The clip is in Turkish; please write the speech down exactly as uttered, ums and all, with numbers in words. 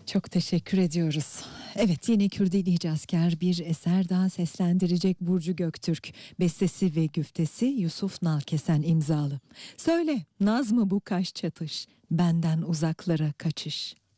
Çok teşekkür ediyoruz. Evet, yine Kürdili Hicazkar bir eser daha seslendirecek Burcu Göktürk. Bestesi ve güftesi Yusuf Nalkesen imzalı. Söyle, naz mı bu kaş çatış, benden uzaklara kaçış.